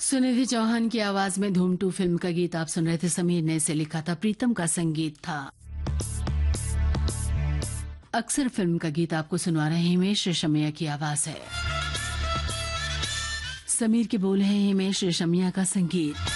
सुनिधि चौहान की आवाज में धूम 2 फिल्म का गीत आप सुन रहे थे। समीर ने इसे लिखा था, प्रीतम का संगीत था। अक्सर फिल्म का गीत आपको सुनवा रहे हैं हिमेश रेशमिया की आवाज है। समीर के बोल हैं, हिमेश रेशमिया का संगीत।